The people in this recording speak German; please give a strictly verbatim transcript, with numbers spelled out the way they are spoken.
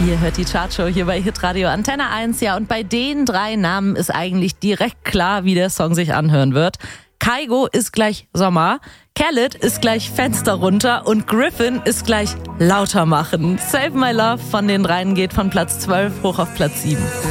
Ihr hört die Chartshow hier bei Hitradio Antenne eins. Ja, und bei den drei Namen ist eigentlich direkt klar, wie der Song sich anhören wird. Kygo ist gleich Sommer, Khaled ist gleich Fenster runter und Griffin ist gleich lauter machen. Save My Love von den dreien geht von Platz zwölf hoch auf Platz sieben.